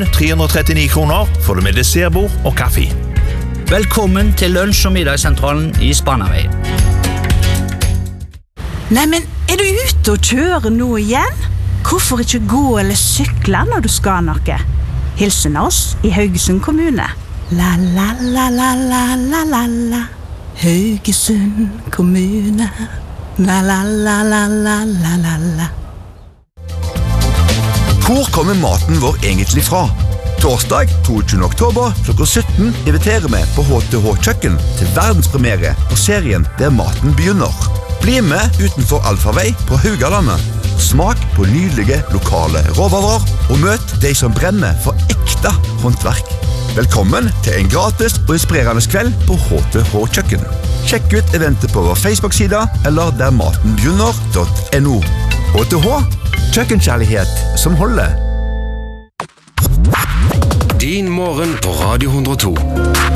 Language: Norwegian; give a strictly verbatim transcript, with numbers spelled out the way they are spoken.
kun tre hundre og trettini kroner får du med dessertbord og kaffe. Velkommen til lunsj- og middagssentralen i Spanarveien. Nei, men er du ute og kjører nå igjen? Hvorfor ikke gå eller sykle når du skal noe? Hilsen oss i Haugesund kommune. La la la la la la la la Haugesund kommune. La la la la la la la la. Hvor kommer maten vår egentlig fra? Torsdag toogtyvende oktober klokka sytten inviterer vi på H T H Kjøkken til verdenspremiere på serien Der maten begynner. Bli med utenfor Alfavei på Haugalandet. Smak på nydelige lokale råvarer og møt de som brenner for ekte håndverk. Velkommen til en gratis og inspirerende kveld på H T H Kjøkken. Sjekk ut eventet på vår Facebook-sida eller dermatenbegynner punktum no. H T H, kjøkkenkjærlighet som holder. Din morgen på Radio hundre og to.